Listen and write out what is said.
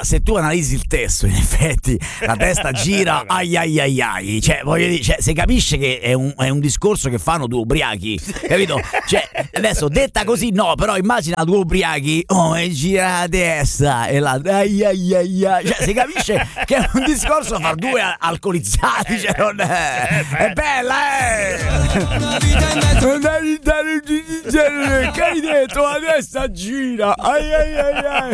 se tu analizzi il testo, in effetti la testa gira, ai ai ai ai, cioè voglio dire, cioè, si capisce che è un discorso che fanno due ubriachi, capito? Cioè, adesso detta così no, però immagina due ubriachi, oh, e gira la testa e la ai ai ai ai, cioè si capisce che è un discorso fra due alcolizzati, cioè non è bella, non hai detto la testa gira, ai ai ai ai.